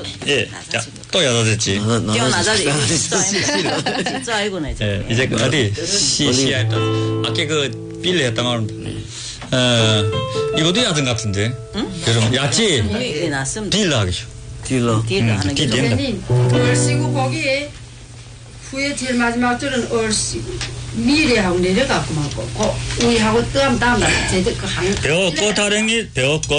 예. 자, 또 여자됐지. 예, 이제 그 어디 시야에 따라 아까 그 빌리 했단 말입니다. 이것도 야전 같은데. 응? 그럼 야채 딜러 하겠죠. 딜러 하는 게 선생님 얼씨구 거기에 후에 제일 마지막 줄은 얼씨구 미래하고 내려가고 말고 우리하고 다음 제대로 그 한. 배웠고 다행히 배웠고